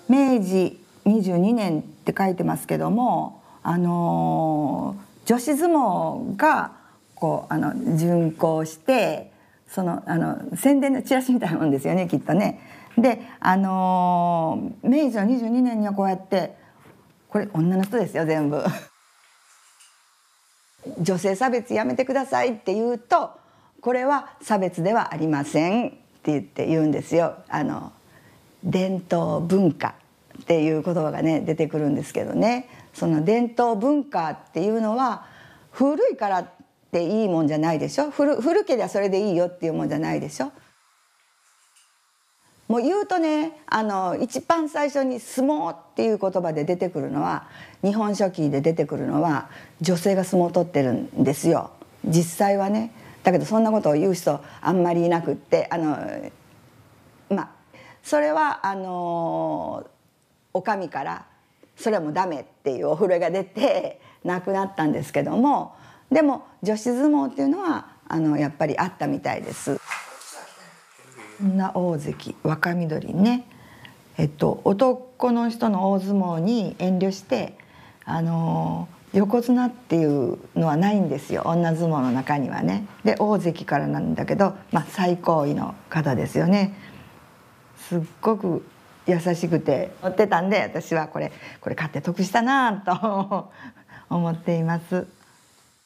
明治22年って書いてますけども、女子相撲がこう巡行して、宣伝のチラシみたいなもんですよね、きっとね。で明治の22年にはこうやって、これ女の人ですよ全部女性差別やめてくださいって言うと、これは差別ではありませんって言うんですよ。伝統文化っていう言葉がね出てくるんですけどね、その伝統文化っていうのは古いからっていいもんじゃないでしょ。古けりゃそれでいいよっていうもんじゃないでしょ。もう言うとね、一番最初に相撲っていう言葉で出てくるのは、日本書紀で出てくるのは女性が相撲を取ってるんですよ、実際はね。だけどそんなことを言う人あんまりいなくって、それはお上からそれはもうダメっていうお触れが出てなくなったんですけども、でも女子相撲っていうのはやっぱりあったみたいです。女大関若緑ね、男の人の大相撲に遠慮して横綱っていうのはないんですよ、女相撲の中にはね。で大関からなんだけど、最高位の方ですよね。すっごく優しくて乗ってたんで、私はこれ買って得したなと思っています。